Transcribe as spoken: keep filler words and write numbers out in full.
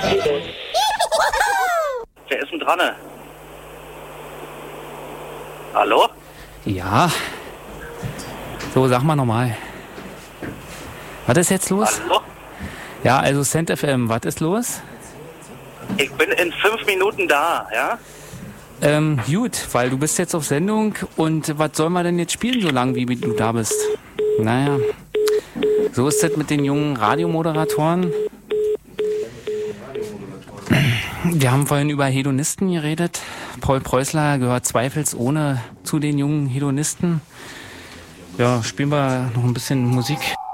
Wer ist denn dran? Hallo? Ja. So, sag mal nochmal. Was ist jetzt los? Hallo? Ja, also Cent F M, was ist los? Ich bin in fünf Minuten da, ja? Ähm, gut, weil du bist jetzt auf Sendung und was soll man denn jetzt spielen, so lange wie du da bist? Naja, so ist das mit den jungen Radiomoderatoren. Wir haben vorhin über Hedonisten geredet. Paul Preußler gehört zweifelsohne zu den jungen Hedonisten. Ja, spielen wir noch ein bisschen Musik.